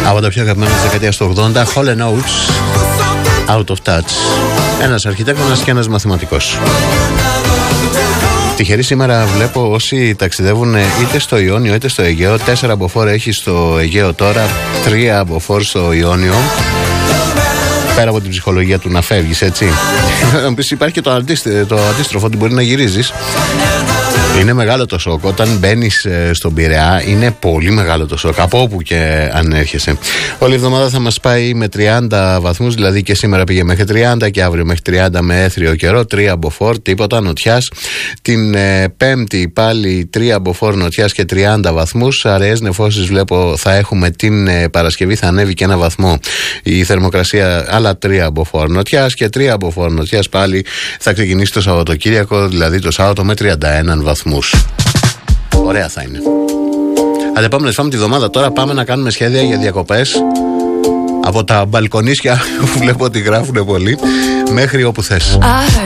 Από τα πιο αγαπημένα της δεκαετίας του 80, Hall & Oates, Out of Touch. Ένας αρχιτέκτονας και ένας μαθηματικός. Τυχερή σήμερα βλέπω όσοι ταξιδεύουν είτε στο Ιόνιο είτε στο Αιγαίο. 4 μποφόρ έχει στο Αιγαίο τώρα, 3 μποφόρ στο Ιόνιο. Πέρα από την ψυχολογία του να φεύγεις, έτσι. Να μου πεις, υπάρχει και το αντίστροφο, ότι μπορεί να γυρίζεις. Είναι μεγάλο το σοκ. Όταν μπαίνεις στον Πειραιά, είναι πολύ μεγάλο το σοκ. Από όπου και αν έρχεσαι. Όλη η εβδομάδα θα μας πάει με 30 βαθμούς, δηλαδή και σήμερα πήγε μέχρι 30 και αύριο μέχρι 30 με έθριο καιρό. 3 μποφόρ, τίποτα, νοτιάς. Την Πέμπτη πάλι 3 μποφόρ, νοτιάς και 30 βαθμούς. Αραιές νεφώσεις βλέπω θα έχουμε την Παρασκευή, θα ανέβει και 1 βαθμό η θερμοκρασία, άλλα 3 μποφόρ, νοτιάς και 3 μποφόρ, νοτιάς πάλι θα ξεκινήσει το Σαββατοκύριακο, δηλαδή το Σάββατο με 31 βαθμούς. Ωραία θα είναι. Άντε πάμε να φάμε τη βδομάδα τώρα. Πάμε να κάνουμε σχέδια για διακοπές. Από τα μπαλκονίσια που βλέπω ότι γράφουνε πολύ, μέχρι όπου θες.